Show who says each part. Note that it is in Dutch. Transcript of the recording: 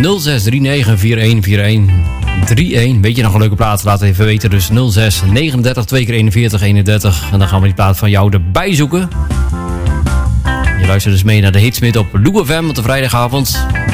Speaker 1: Weet je nog een leuke plaat? Laat het even weten. Dus 06 39 2 keer 41 31. En dan gaan we die plaat van jou erbij zoeken. Je luistert dus mee naar de Hitsmith op Loop FM op de vrijdagavond.